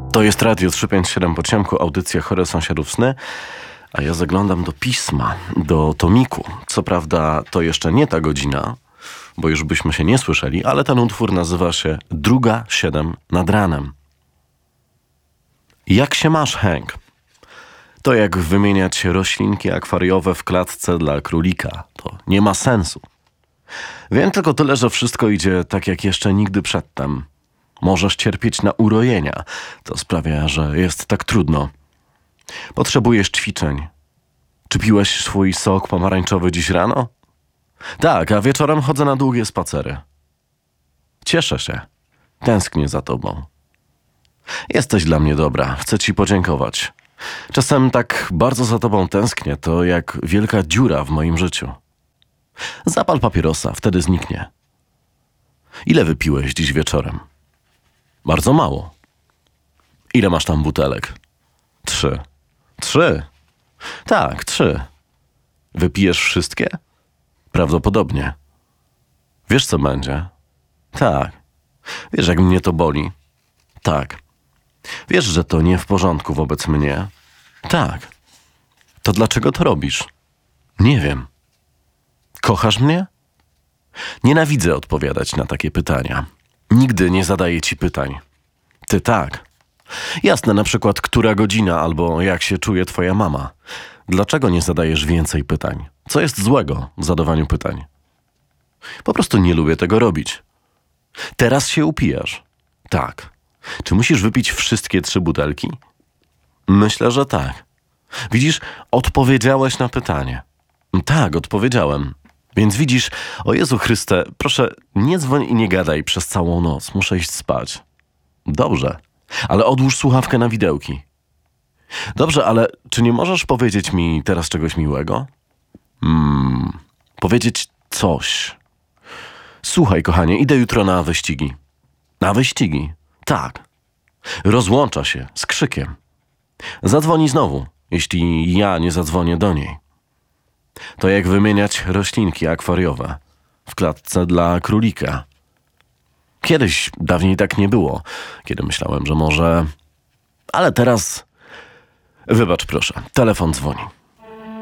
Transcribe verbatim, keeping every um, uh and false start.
To jest Radio trzysta pięćdziesiąt siedem po ciemku, audycja Chore Sąsiadów Sny, a ja zaglądam do pisma, do tomiku. Co prawda to jeszcze nie ta godzina, bo już byśmy się nie słyszeli, ale ten utwór nazywa się Druga siedem nad ranem. Jak się masz, Hank? To jak wymieniać roślinki akwariowe w klatce dla królika. To nie ma sensu. Wiem tylko tyle, że wszystko idzie tak jak jeszcze nigdy przedtem. Możesz cierpieć na urojenia. To sprawia, że jest tak trudno. Potrzebujesz ćwiczeń. Czy piłeś swój sok pomarańczowy dziś rano? Tak, a wieczorem chodzę na długie spacery. Cieszę się. Tęsknię za tobą. Jesteś dla mnie dobra. Chcę ci podziękować. Czasem tak bardzo za tobą tęsknię, to jak wielka dziura w moim życiu. Zapal papierosa, wtedy zniknie. Ile wypiłeś dziś wieczorem? Bardzo mało. Ile masz tam butelek? Trzy. Trzy? Tak, trzy. Wypijesz wszystkie? Prawdopodobnie. Wiesz, co będzie? Tak. Wiesz, jak mnie to boli? Tak. Wiesz, że to nie w porządku wobec mnie? Tak. To dlaczego to robisz? Nie wiem. Kochasz mnie? Nienawidzę odpowiadać na takie pytania. Nigdy nie zadaję ci pytań. Ty tak. Jasne, na przykład, która godzina albo jak się czuje twoja mama. Dlaczego nie zadajesz więcej pytań? Co jest złego w zadawaniu pytań? Po prostu nie lubię tego robić. Teraz się upijasz. Tak. Czy musisz wypić wszystkie trzy butelki? Myślę, że tak. Widzisz, odpowiedziałeś na pytanie. Tak, odpowiedziałem. Więc widzisz, o Jezu Chryste, proszę, nie dzwoń i nie gadaj przez całą noc. Muszę iść spać. Dobrze, ale odłóż słuchawkę na widełki. Dobrze, ale czy nie możesz powiedzieć mi teraz czegoś miłego? Hmm, powiedzieć coś. Słuchaj, kochanie, idę jutro na wyścigi. Na wyścigi? Tak. Rozłącza się z krzykiem. Zadzwoni znowu, jeśli ja nie zadzwonię do niej. To jak wymieniać roślinki akwariowe w klatce dla królika. Kiedyś, dawniej tak nie było, kiedy myślałem, że może... Ale teraz... Wybacz proszę, telefon dzwoni.